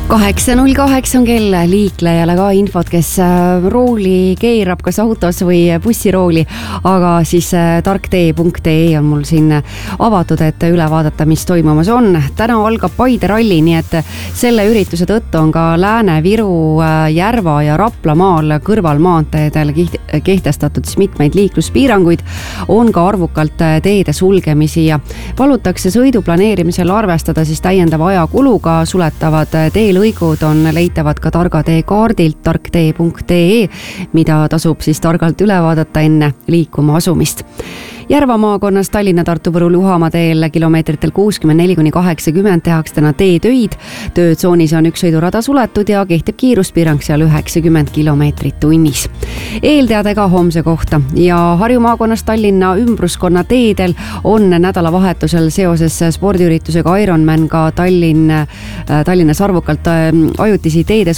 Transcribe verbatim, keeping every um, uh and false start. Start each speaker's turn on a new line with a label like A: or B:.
A: kaheksa null kaheksa on kell liiklejale ka infot, kes rooli keerab kas autos või bussirooli, aga siis tarktee punkt ee on mul siin avatud, et üle vaadata, mis toimumas on. Täna algab Paide ralli, nii et selle ürituse tõttu on ka Lääne-Viru, Järva ja Raplamaal kõrvalmaanteedel kehtestatud mitmeid liikluspiiranguid, on ka arvukalt teede sulgemisi ja palutakse sõidu planeerimisel arvestada siis täiendava ajakuluga. Suletavad teelõigud on leitavad ka Targa tee kaardilt tarktee punkt ee, mida tasub siis targalt üle vaadata enne liikuma asumist. Järva maakonnas Tallinna Tartu Võru Luhamaa teel kilomeetritel kuuskümmend neli kuni kaheksakümmend tehakse täna teetöid. Töötsoonis on üks sõidurada suletud ja kehtib kiiruspiirang seal üheksakümmend kilomeetrit tunnis. Eelteade ka homse kohta ja Harju maakonnas Tallinna ümbruskonna teedel on nädalavahetusel seoses spordiüritusega Ironman ka Tallinn, Tallinnas arvukalt ajutisi teede